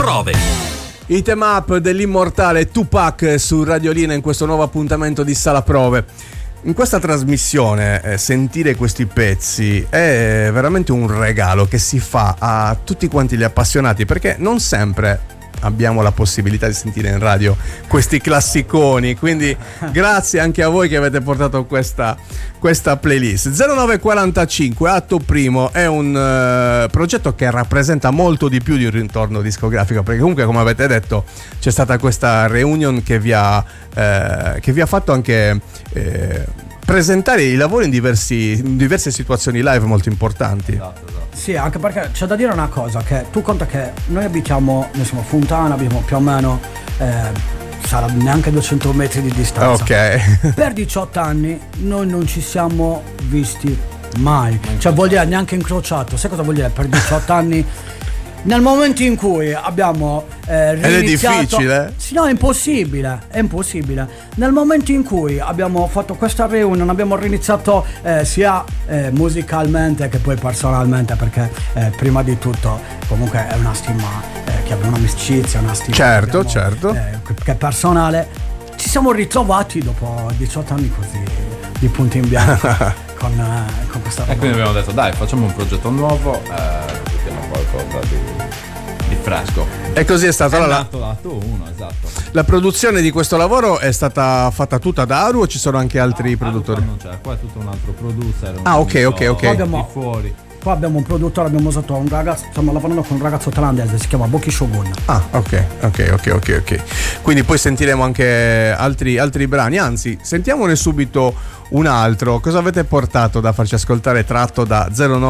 Prove. I team up dell'immortale Tupac su Radiolina in questo nuovo appuntamento di Sala Prove. In questa trasmissione sentire questi pezzi è veramente un regalo che si fa a tutti quanti gli appassionati, perché non sempre abbiamo la possibilità di sentire in radio questi classiconi, quindi grazie anche a voi che avete portato questa playlist. 0945 Atto Primo è un progetto che rappresenta molto di più di un ritorno discografico, perché comunque, come avete detto, c'è stata questa reunion che vi ha fatto anche presentare i lavori in diverse situazioni live molto importanti. Esatto. Sì, anche perché c'è da dire una cosa, che tu conta che noi siamo Fontana, abbiamo più o meno sarà neanche 200 metri di distanza. Ok. Per 18 anni noi non ci siamo visti mai, cioè vuol dire neanche incrociato. Sai cosa vuol dire per 18 anni? Nel momento in cui abbiamo ed è difficile? Sì, no, è impossibile. Nel momento in cui abbiamo fatto questa reunion, abbiamo riniziato sia musicalmente che poi personalmente, perché prima di tutto comunque è una stima che abbiamo un'amicizia, una stima certo. Che è personale. Ci siamo ritrovati dopo 18 anni così di punto in bianco con questa e quindi abbiamo detto dai, facciamo un progetto nuovo, qualcosa di fresco, e così è stato. L'atto 1, esatto. La produzione di questo lavoro è stata fatta tutta da Aru o ci sono anche altri produttori? Non c'è, qua è tutto un altro producer. Ok. Di fuori. Qua abbiamo un produttore, abbiamo usato un ragazzo, stiamo lavorando con un ragazzo thailandese, si chiama Boki Shogun. Ok. Quindi poi sentiremo anche altri brani, anzi sentiamone subito un altro. Cosa avete portato da farci ascoltare, tratto da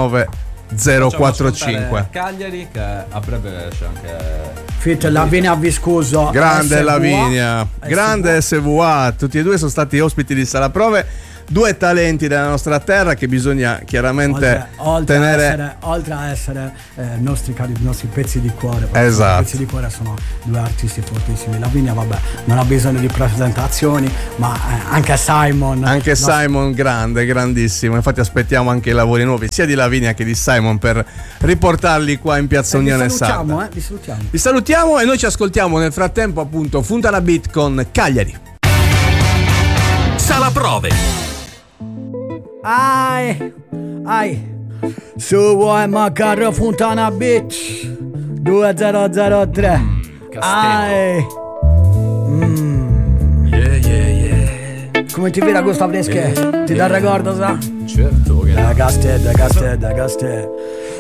09045? Cagliari, che a breve esce anche Fit Lavinia Viscoso. Grande SVA, Lavinia, grande SVA, tutti e due sono stati ospiti di Sala Prove. Due talenti della nostra terra che bisogna chiaramente tenere. Oltre a essere nostri pezzi di cuore. Esatto. I pezzi di cuore sono due artisti fortissimi. Lavinia, vabbè, non ha bisogno di presentazioni, ma anche Simon. Simon, grandissimo. Infatti aspettiamo anche i lavori nuovi sia di Lavinia che di Simon per riportarli qua in Piazza Unione Sarda. Vi salutiamo e noi ci ascoltiamo nel frattempo, appunto, Fontana Beat con Cagliari. Sala Prove. Ai su vuoi mancare Fontana Beach 2003. Ai come ti vira questa fresca? Ti dà ricordo, sa? Certo che da gaste